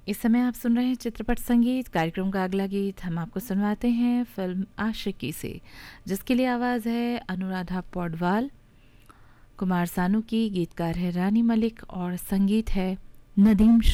इस समय आप सुन रहे हैं चित्रपट संगीत कार्यक्रम का अगला गीत हम आपको सुनवाते हैं फिल्म आशिकी से, जिसके लिए आवाज़ है अनुराधा पौडवाल, कुमार सानू की, गीतकार है रानी मलिक और संगीत है नदीम